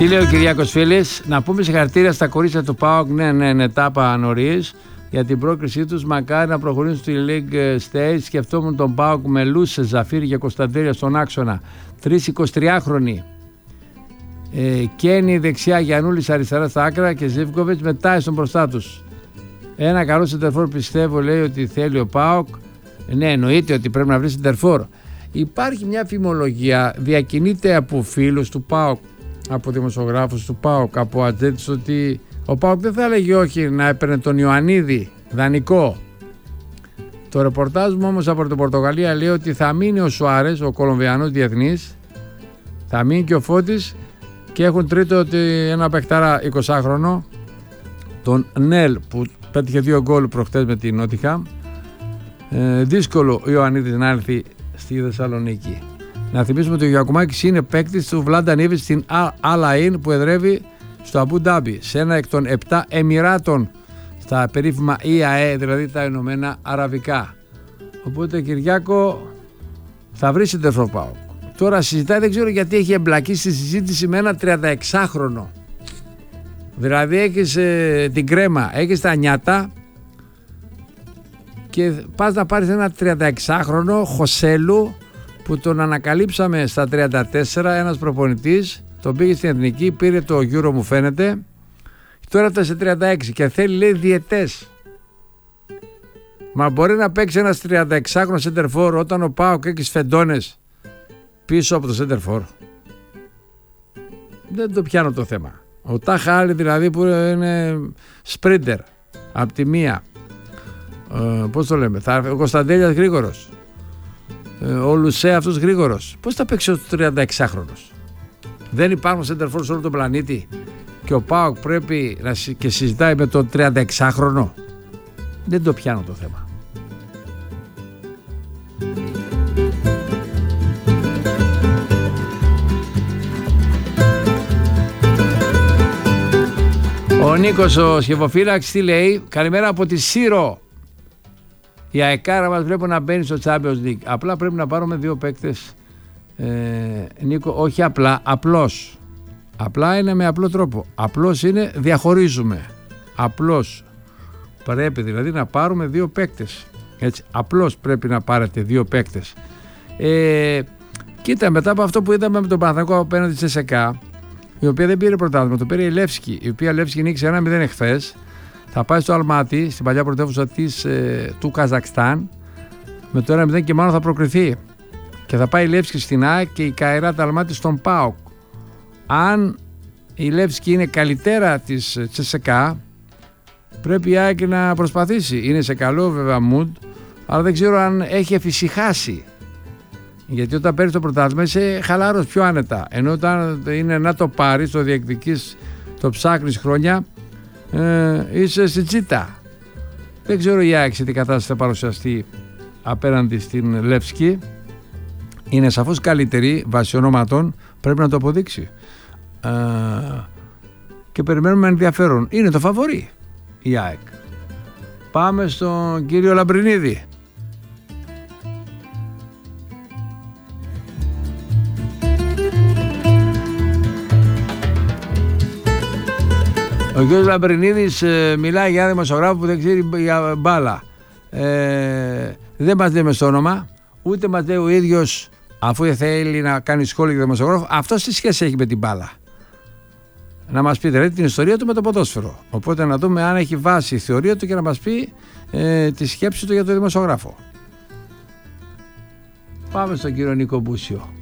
Τι λέει ο Κυριάκος Φίλης? Να πούμε συγχαρητήρια στα κορίτσια του ΠΑΟΚ. Ναι, τα είπα νωρίς. Για την πρόκρισή τους, μακάρι να προχωρήσουν στη League Stage. Σκεφτόμουν τον ΠΑΟΚ με Λούσε, Ζαφύρι και Κωνσταντέλια στον άξονα. 3 23χρονοι. Κένι δεξιά, Γιαννούλης αριστερά στα άκρα και Ζίβκοβιτς με Τάισον μπροστά τους. Ένα καλό σεντερφόρ πιστεύω, λέει, ότι θέλει ο ΠΑΟΚ. Ναι, εννοείται ότι πρέπει να βρει σεντερφόρ. Υπάρχει μια φημολογία, διακινείται από φίλους του ΠΑΟΚ, από δημοσιογράφους του ΠΑΟΚ, από ατζέτες, ότι ο ΠΑΟΚ δεν θα έλεγε όχι να έπαιρνε τον Ιωαννίδη δανεικό. Το ρεπορτάζ μου όμως από την Πορτογαλία λέει ότι θα μείνει ο Σουάρες, ο Κολομβιανός διεθνής, θα μείνει και ο Φώτης και έχουν τρίτο ένα παιχτάρα 20χρονο, τον Νέλ που πέτυχε 2 γκολ προχτές με την Νότιχαμ. Δύσκολο ο Ιωαννίδης να έρθει στη Θεσσαλονίκη. Να θυμίσουμε ότι ο Γιακουμάκης είναι παίκτης του Βλάντα Νίβιτ στην Αλ-Αϊν που εδρεύει στο Αμπού Ντάμπι, σε ένα εκ των 7 Εμιράτων στα περίφημα ΙΑΕ, δηλαδή τα Ηνωμένα Αραβικά. Οπότε, Κυριάκο, θα βρει σεντερφόρ ΠΑΟΚ. Τώρα συζητάει, δεν ξέρω γιατί έχει εμπλακεί στη συζήτηση με ένα 36χρονο. Δηλαδή έχεις την κρέμα, έχεις τα νιάτα και πας να πάρεις ένα 36χρονο Χωσέλου που τον ανακαλύψαμε στα 34, ένας προπονητής, τον πήγε στην Εθνική, πήρε το Euro μου φαίνεται, τώρα έφτασε 36 και θέλει, λέει, διαιτές. Μα μπορεί να παίξει ένας 36χρονο σεντερφόρ όταν ο ΠΑΟΚ έχει σφεντώνες πίσω από το σεντερφόρ? Δεν το πιάνω το θέμα. Ο Τάχα Άλλη δηλαδή που είναι σπρίντερ από τη μία, πώς το λέμε, ο Κωνσταντέλιας γρήγορος, ο Λουσέ αυτός γρήγορος, πώς θα παίξει ο 36χρονος? Δεν υπάρχουν σεντερφόρ σε όλο τον πλανήτη και ο ΠΑΟΚ πρέπει να και συζητάει με τον 36χρονο? Δεν το πιάνω το θέμα. Ο Νίκος ο Σχεβοφύλαξ τι λέει? Καλημέρα από τη Σύρο. Η αεκάρα μας βλέπω να μπαίνει στο Champions League. Απλά πρέπει να πάρουμε 2 παίκτες, Νίκο, όχι απλά, απλώς. Απλά είναι με απλό τρόπο. Απλώς είναι διαχωρίζουμε. Απλώς πρέπει δηλαδή να πάρουμε 2 παίκτες. Έτσι, απλώς πρέπει να πάρετε 2 παίκτες. Κοίτα, μετά από αυτό που είδαμε με τον Παναθηναϊκό απέναντι στη ΣΕΚΑ, η οποία δεν πήρε πρωτάθλημα, το πήρε η Λεύσκη, η οποία Λεύσκη νίκησε 1-0 εχθές. Θα πάει στο Αλμάτι, στην παλιά πρωτεύουσα του Καζακστάν, με το 1-0 και μάλλον θα προκριθεί. Και θα πάει η Λεύσκη στην ΑΕΚ και η Καϊράτ Αλμάτι στον ΠΑΟΚ. Αν η Λεύσκη είναι καλύτερα της ΣΕΚΑ, πρέπει η ΑΕΚ να προσπαθήσει. Είναι σε καλό βέβαια mood, αλλά δεν ξέρω αν έχει εφησυχάσει. Γιατί όταν παίρνεις το πρωτάθλημα είσαι χαλάρος, πιο άνετα. Ενώ όταν είναι να το πάρεις, το διεκδικείς, το ψάχνεις χρόνια, είσαι στη τσίτα. Δεν ξέρω η ΑΕΚ σε τι κατάσταση θα παρουσιαστεί απέναντι στην Λεύσκη. Είναι σαφώς καλύτερη βάσει ονόματων, πρέπει να το αποδείξει. Και περιμένουμε ενδιαφέρον. Είναι το φαβορί η ΑΕΚ. Πάμε στον κύριο Λαμπρινίδη. Ο κ. Λαμπρινίδης μιλάει για ένα δημοσιογράφο που δεν ξέρει για μπάλα. Δεν μας λέει με στο όνομα, ούτε μας λέει ο ίδιος, αφού θέλει να κάνει σχόλιο για δημοσιογράφο, αυτός τι σχέση έχει με την μπάλα? Να μας πει δηλαδή την ιστορία του με το ποδόσφαιρο. Οπότε να δούμε αν έχει βάση η θεωρία του και να μας πει τη σκέψη του για το δημοσιογράφο. Πάμε στον κύριο Νίκο Μπούσιο.